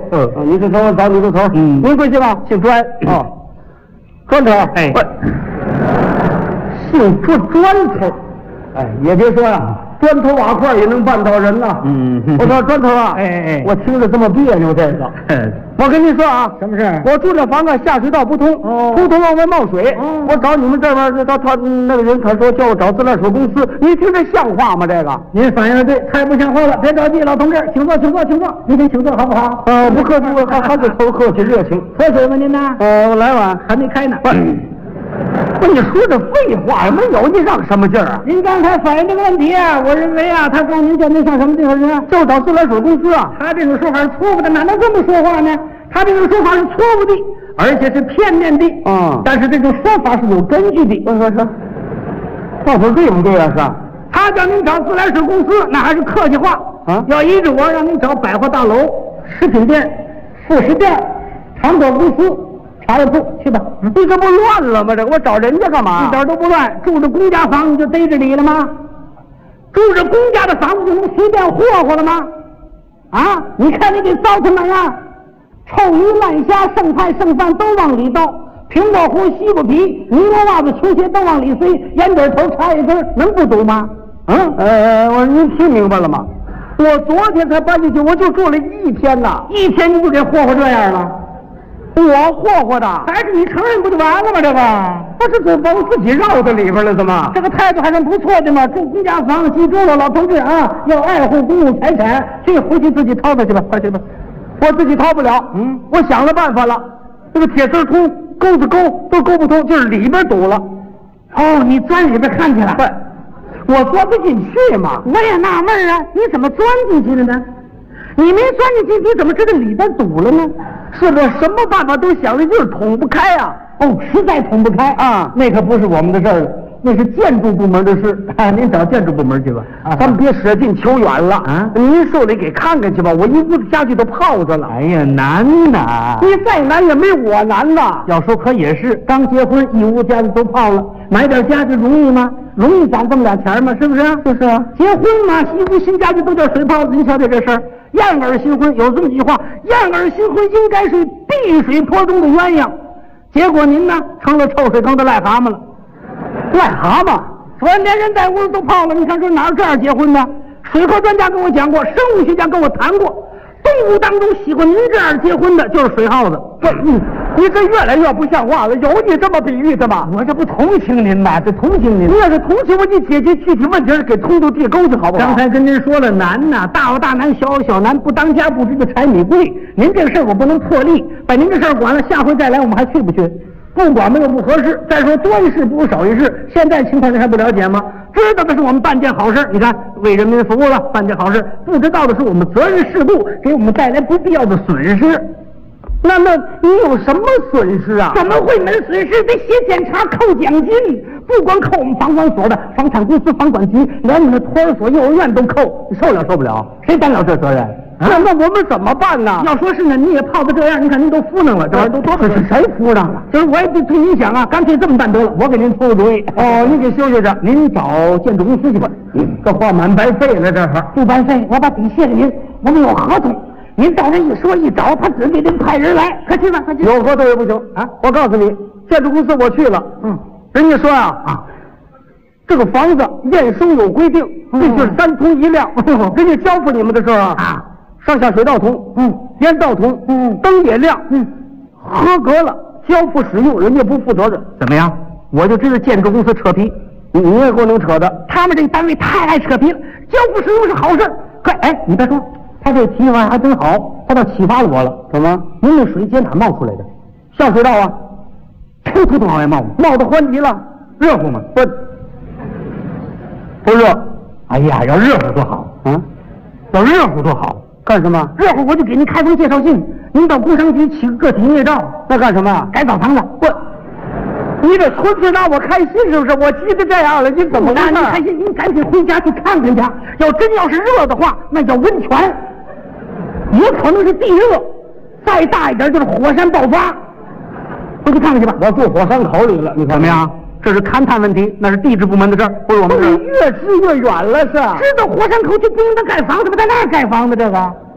你就走，找你就走。您贵姓啊？姓砖。哦，砖头。哎，姓砖头。哎，也别说呀，砖头瓦块也能绊倒人呐。我说砖头啊，我听着这么别扭，这个。我跟您说啊，什么事？我住这房子下水道不通，出头往外冒水。我找你们这边，他那个人他说叫我找自来水公司，你听这像话吗？这个您反应的对，太不像话了。别着急，老同志，请坐，请坐，请坐。您先请坐好不好？不客气，还是头客气热情。喝水吗您呢？我来碗，还没开呢。不，你说这废话也没有，你让什么劲儿啊？您刚才反映这个问题啊，我认为啊，他告您叫您上什么地方去？就找自来水公司啊。他这种说法是错误的，哪能这么说话呢？他这种说法是错误的，而且是片面的。但是这种说法是有根据的。说，到底对不对啊？是。他叫您找自来水公司，那还是客气话啊。要依着我，让您找百货大楼、食品店、副食店、糖果公司。茶叶铺去吧，你这不乱了吗？这我找人家干嘛？一点都不乱。住着公家房子就逮着你了吗？住着公家的房子就能随便霍霍了吗？啊！你看你给糟成那样，臭鱼烂虾、剩菜剩饭都往里倒，苹果核、西瓜皮、尼龙袜子、球鞋都往里塞，烟卷头、茶叶根能不堵吗？您听明白了吗？我昨天才搬进去，我就住了1天呐，1天你就给霍霍这样了。我霍霍的，还是你承认不就完了吗？这个不是把我自己绕到里边了，怎么？这个态度还是不错的嘛。住公家房，记住了，老同志啊，要爱护公共财产，回去自己掏出去吧，快去吧。我自己掏不了，我想了办法了，这个铁丝通，钩子勾都勾不通，就是里边堵了。哦，你钻里边看去了？对，我钻不进去嘛。我也纳闷啊，你怎么钻进去了呢？你没钻进去，你怎么知道里边堵了呢？是我什么办法都想了，就是捅不开啊！实在捅不开啊！那可不是我们的事儿了，那是建筑部门的事。您找建筑部门去吧。咱们别舍近求远了啊！您受理给看看去吧，我一屋子家具都泡着了。哎呀，难呐！你再难也没我难呐。要说可也是，刚结婚一屋家具都泡了，买点家具容易吗？容易攒这么点钱吗？是不是？就是啊。结婚嘛，一屋新家具都叫水泡子。您瞧瞧这事儿。燕儿新婚有这么句话，燕儿新婚应该是碧水坡中的鸳鸯，结果您呢成了臭水坑的癞蛤蟆了。癞蛤蟆，昨天连人带屋都泡了，你看说哪有这样结婚的？水科专家跟我讲过，生物学家跟我谈过，动物当中喜欢您这样结婚的就是水耗子。你这越来越不像话了，有你这么比喻的吗？我这不同情您吗？这同情您。你要是同情我，你解决具体问题给通通地沟去好不好？刚才跟您说了难呐，大有大难，小有小难，不当家不知道柴米贵。您这个事儿我不能破例，把您这事儿管了，下回再来我们还去不去？不管没有不合适。再说多一事不如少一事，现在情况您还不了解吗？知道的是我们办件好事，你看为人民服务了，办件好事；不知道的是我们责任事故，给我们带来不必要的损失。那么你有什么损失啊？怎么会没损失？得写检查扣奖金，不光扣我们房管所的，房产公司、房管局，连我们的托儿所、幼儿园都扣，你受了受不了？谁担了这责任？那我们怎么办呢？要说是呢，你也泡的这样，你看您都敷弄了，这玩意儿都多。这是谁敷上了？就是我也得替您想啊，干脆这么办得了，我给您出个主意。您给休息着，您找建筑公司去吧。这话蛮白费了，这会不白费，我把底谢给您，我们有合同。您到这一说一找，他只给您派人来，快去吧，快去。有合同也不行啊！我告诉你，建筑公司我去了，人家说这个房子验收有规定，必须是3通1亮。人家交付你们的时候上下水道通，烟道通，灯也亮，合格了，交付使用，人家不负责任。怎么样？我就知道建筑公司扯皮，你也够能扯的。他们这个单位太爱扯皮了，交付使用是好事。快，你别说。他这提法还真好，他倒启发了我了。怎么？您那水接哪冒出来的？下水道啊，突突往外冒，冒得欢极了。热乎吗？不热。哎呀，要热乎多好啊！要热乎多好，干什么？热乎我就给您开封介绍信，您到工商局起个个体营业照。那干什么？改澡堂子。你这纯粹拿我开心是不是？我急得这样了，你怎么拿你开心？您赶紧回家去看看去。要是热的话，那叫温泉。也可能是地热，再大一点就是火山爆发。回去看看去吧。我住火山口里了，你看怎么样？这是勘探问题，那是地质部门的事儿，不是我们的事。越支越远了是？知道火山口就不应该盖房子，不在那儿盖房子，这个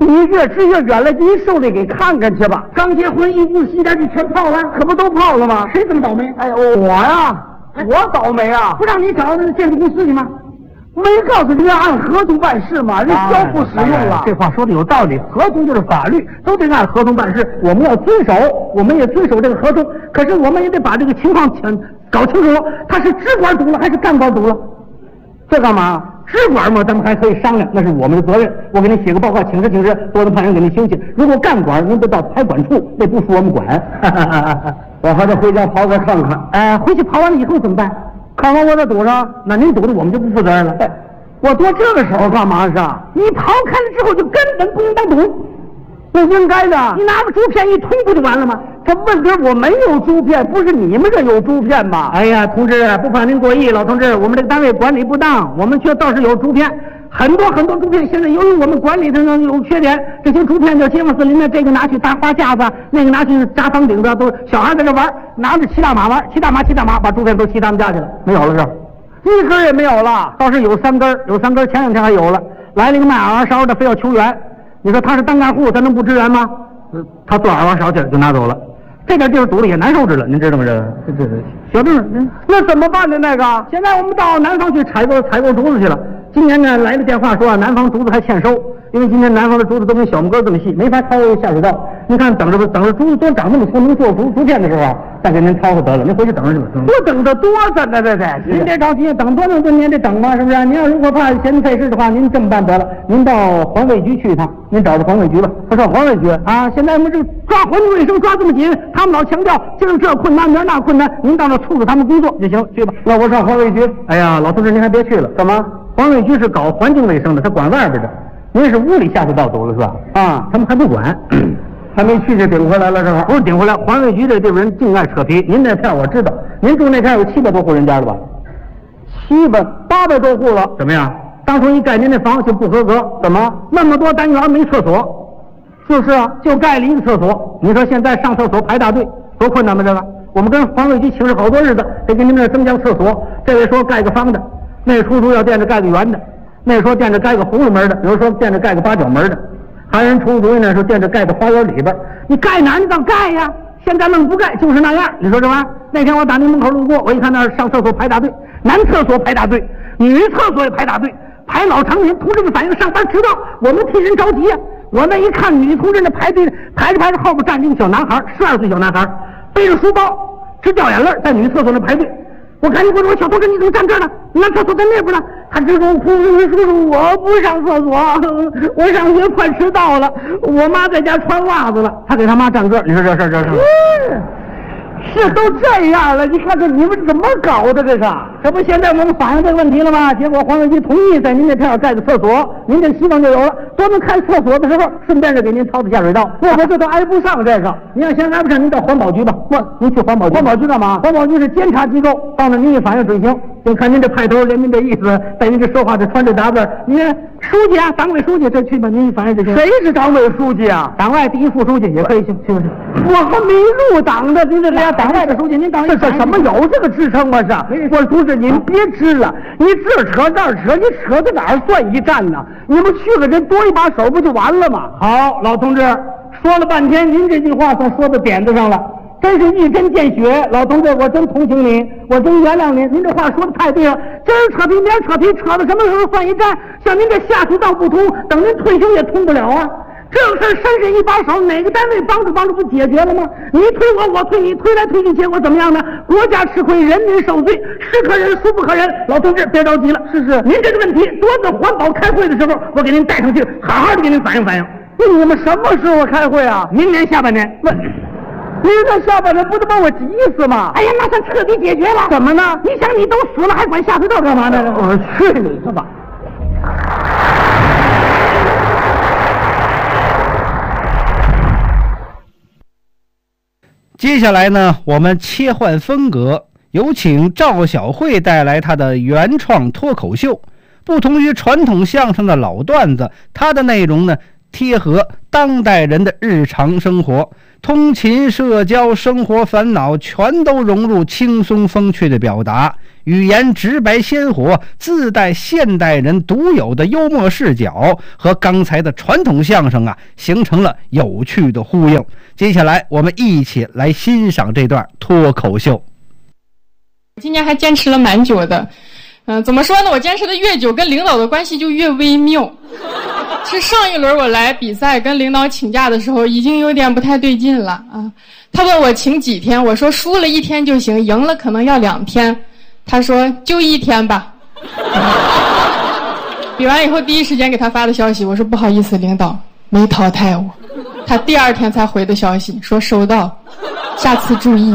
你越吃越远了，你受累给看看去吧。刚结婚一屋洗点就全泡完，可不都泡了吗？谁这么倒霉？哎呦，我呀，我倒霉啊！不让你找那建筑公司去吗？没告诉你要按合同办事吗？人交付使用了。这话说的有道理，合同就是法律，都得按合同办事。我们要遵守，我们也遵守这个合同。可是我们也得把这个情况搞清楚，他是支管堵了还是干管堵了？这干嘛？支管嘛，咱们还可以商量，那是我们的责任。我给您写个报告，请示，多能派人给您休息。如果干管，您得到财管处，那不属我们管。我还得回家刨个看看。回去刨完了以后怎么办？看完我这堵上，那您堵的我们就不负责任了。我多这个时候干嘛是啊？你刨开了之后就根本不应当堵，不应该的。你拿个竹片一捅不就完了吗？这问题我没有竹片，不是你们这有竹片吗？哎呀，同志，不怕您过意，老同志，我们这个单位管理不当，我们却倒是有竹片，很多竹片。现在由于我们管理上有缺点，这些竹片叫街坊四邻的，这个拿去搭花架子，那个拿去扎房顶子，都是小孩在这玩，拿着骑大马玩，骑大马，把竹片都骑他们家去了，没有了这，一根也没有了。倒是有三根，前两天还有了。来了一个卖耳环勺的，非要求援，你说他是单干户，咱能不支援吗？他做耳环勺去了，就拿走了。这点地方堵的也难受着了，您知道吗？这小郑，那怎么办呢？那个，现在我们到南方去采购竹子去了。今年呢来的电话说南方竹子还欠收，因为今年南方的竹子都跟小木根这么细，没法掏下水道。您看等着竹子多长那么粗，能做竹片的时候，再给您掏就得了。您回去等着去吧。不等着多着呢，这您别着急，等多长时间得等嘛，是不是？您要如果怕嫌费事的话，您这么办得了，您到环卫局去一趟，您找到环卫局吧。他说环卫局啊，现在我们这抓环境卫生抓这么紧，他们老强调今儿这困难明儿那困难，您到那促使他们工作就行，去吧。那我上环卫局。哎呀，老同志您还别去了，干嘛？环卫局是搞环境卫生的，他管外边的。您是屋里下水道堵了是吧？啊，他们还不管。还没去就顶回来了，是吧？不是顶回来，环卫局这地方人净爱扯皮。您那片我知道，您住那片有700多户人家了吧？800多户了。怎么样？当初一盖您那房就不合格，怎么？那么多单元没厕所？就是啊，就盖了一个厕所。你说现在上厕所排大队，多困难吗？这个，我们跟环卫局请示好多日子，得给您那增加厕所。这位说盖个方的，那位出租要惦着盖个圆的，那位说惦着盖个红了门的，有人说惦着盖个8角门的。还有人出主意呢，说惦着盖在花园里边，你盖哪儿你倒盖呀？现在愣不盖，就是那样。你说这玩意儿？那天我打您门口路过，我一看那上厕所排大队，男厕所排大队，女厕所也排大队，排老长年。同志们反映上班迟到，我们替人着急呀。我那一看女同志那排队排着后边站着一个小男孩，12岁小男孩，背着书包直掉眼泪，在女厕所那排队。我赶紧问我小同志，你怎么站这儿呢？男厕所在那边呢。他直说叔叔，我不上厕所，我上学快迟到了，我妈在家穿袜子了。他给他妈站这儿，你说这事是都这样了，你看看你们怎么搞的？这不现在我们反映这个问题了吗？结果环卫局同意在您这片盖个厕所，您这希望就有了。多能开厕所的时候，顺便就给您掏的下水道。我这都挨不上这个。您要嫌挨不上，您到环保局吧。您去环保局。环保局干嘛？环保局是监察机构，到那您一反映准行。就看您这派头，连您这意思，带您这说话，这穿这打扮，您书记啊，党委书记，这去吧，您一反映就行。谁是党委书记啊？党外第1副书记也可以去。我还没入党的，您这俩党外的书记，您党这什么有这个职称吗？我同志，您别支了，你这扯那扯，你扯到哪儿算一站呢？你们去个人多一把手不就完了吗？好，老同志说了半天，您这句话算说到点子上了。真是一针见血，老同志，我真同情您，我真原谅您。您这话说的太对了，今儿扯皮明儿扯皮，扯到什么时候算一站？像您这下水道不通，等您退休也通不了啊！这个事伸伸一把手，哪个单位帮助不解决了吗？你推我，我推你，推来推去，结果怎么样呢？国家吃亏，人民受罪，是可忍，孰不可忍？老同志别着急了，是您这个问题，多次环保开会的时候，我给您带上去，好好的给您反映反映。你们什么时候开会啊？明年下半年。你这下半年不得把我急死吗？哎呀，那算彻底解决了。怎么呢？你想你都死了，还管下水道干嘛呢？我去你的吧！ 接下来呢，我们切换风格，有请赵小慧带来她的原创脱口秀。不同于传统相声的老段子，它的内容呢贴合当代人的日常生活，通勤、社交、生活烦恼全都融入轻松风趣的表达，语言直白鲜活，自带现代人独有的幽默视角，和刚才的传统相声形成了有趣的呼应。接下来我们一起来欣赏这段脱口秀。 今年还坚持了蛮久的，怎么说呢？我坚持的越久，跟领导的关系就越微妙。是上一轮我来比赛跟领导请假的时候，已经有点不太对劲了啊。他问我请几天，我说输了1天就行，赢了可能要2天。他说就1天吧。比完以后第一时间给他发的消息，我说不好意思，领导没淘汰我。他第2天才回的消息，说收到，下次注意。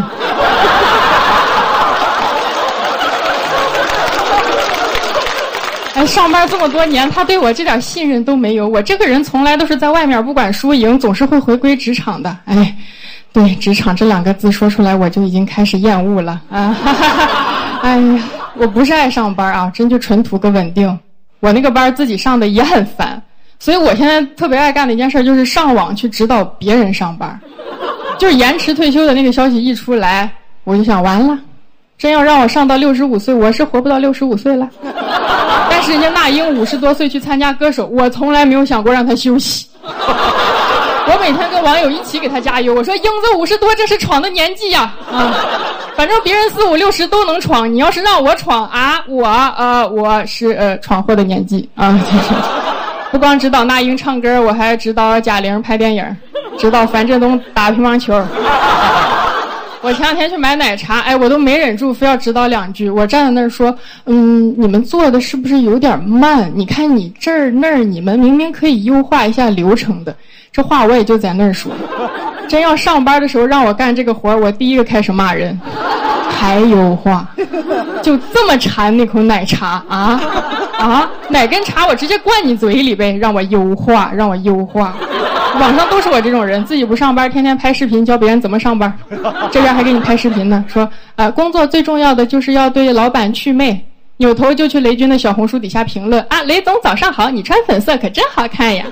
上班这么多年，他对我这点信任都没有。我这个人从来都是在外面不管输赢，总是会回归职场的。对，职场这2个字说出来，我就已经开始厌恶了啊！哎呀，我不是爱上班啊，真就纯图个稳定。我那个班自己上的也很烦，所以我现在特别爱干的一件事就是上网去指导别人上班。就是延迟退休的那个消息一出来，我就想完了，真要让我上到65岁，我是活不到65岁了。但是人家那英50多岁去参加歌手，我从来没有想过让他休息。我每天跟网友一起给他加油，我说英子50多这是闯的年纪呀，反正别人45、60都能闯，你要是让我闯啊，我是闯祸的年纪啊。不光指导那英唱歌，我还指导贾玲拍电影，指导樊振东打乒乓球。我前2天去买奶茶，我都没忍住非要指导2句。我站在那儿说，你们做的是不是有点慢？你看你这儿那儿，你们明明可以优化一下流程的。这话我也就在那儿说。真要上班的时候让我干这个活，我第一个开始骂人，还优化，就这么馋那口奶茶啊，哪根茶我直接灌你嘴里呗，让我优化。网上都是我这种人，自己不上班，天天拍视频教别人怎么上班，这边还给你拍视频呢，说工作最重要的就是要对老板祛魅，扭头就去雷军的小红书底下评论雷总早上好，你穿粉色可真好看呀。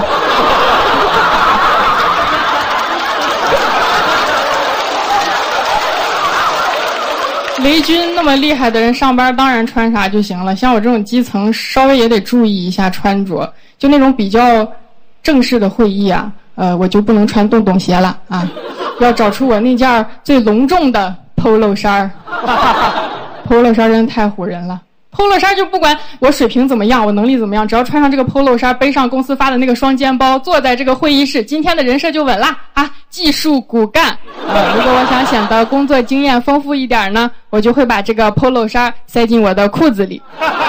雷军那么厉害的人上班当然穿啥就行了，像我这种基层稍微也得注意一下穿着，就那种比较正式的会议我就不能穿洞洞鞋了啊，要找出我那件最隆重的 polo 衫。polo 衫真的太唬人了。polo 衫就不管我水平怎么样，我能力怎么样，只要穿上这个 polo 衫，背上公司发的那个双肩包，坐在这个会议室，今天的人设就稳啦技术骨干。如果我想显得工作经验丰富一点呢，我就会把这个 polo 衫塞进我的裤子里。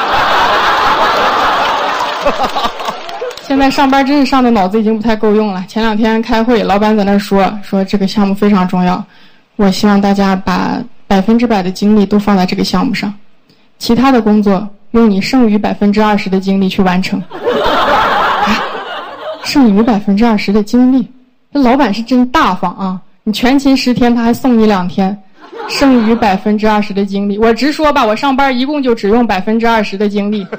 现在上班真是上的脑子已经不太够用了。前2天开会，老板在那说这个项目非常重要，我希望大家把100%的精力都放在这个项目上，其他的工作用你剩余20%的精力去完成。剩余20%的精力，这老板是真大方啊！你全勤10天，他还送你2天，剩余20%的精力。我直说吧，我上班一共就只用20%的精力。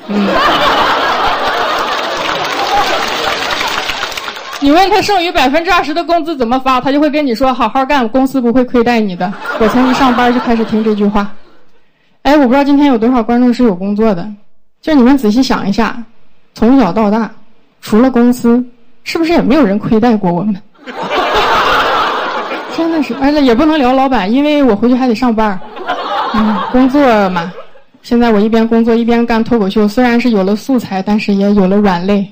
你问他剩余20%的工资怎么发，他就会跟你说好好干，公司不会亏待你的。我从一上班就开始听这句话。我不知道今天有多少观众是有工作的，就你们仔细想一下，从小到大，除了公司，是不是也没有人亏待过我们？真的是，也不能聊老板，因为我回去还得上班。工作嘛，现在我一边工作一边干脱口秀，虽然是有了素材，但是也有了软肋。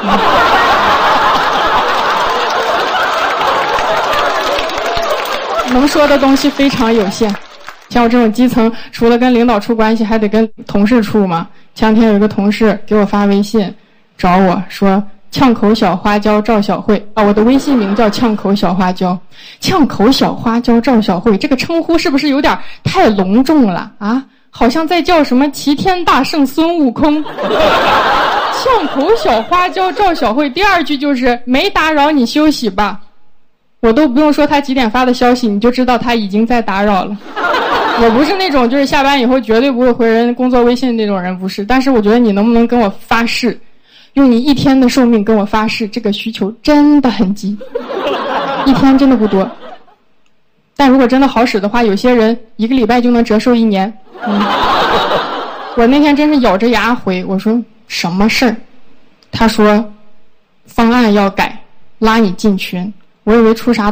能说的东西非常有限，像我这种基层，除了跟领导处关系，还得跟同事处嘛。前2天有一个同事给我发微信，找我说呛口小花椒赵小慧我的微信名叫呛口小花椒。呛口小花椒赵小慧这个称呼是不是有点太隆重了好像在叫什么齐天大圣孙悟空。呛口小花椒赵小慧，第2句就是没打扰你休息吧。我都不用说他几点发的消息，你就知道他已经在打扰了。我不是那种就是下班以后绝对不会回人工作微信那种人，不是。但是我觉得你能不能跟我发誓， 用你1天的寿命跟我发誓，这个需求真的很急，1天真的不多。但如果真的好使的话，有些人1个礼拜就能折寿1年。我那天真是咬着牙回，我说什么事儿？他说方案要改，拉你进群。我以为出啥